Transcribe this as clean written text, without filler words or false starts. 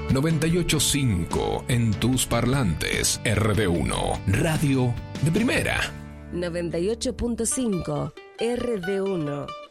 98.5 en tus parlantes. RD1, radio de primera. 98.5 RD1.